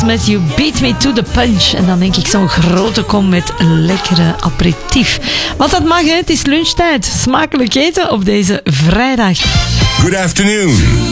met You Beat Me to the Punch. En dan denk ik zo'n grote kom met lekkere aperitief. Want dat mag, hè? Het is lunchtijd. Smakelijk eten op deze vrijdag. Good afternoon.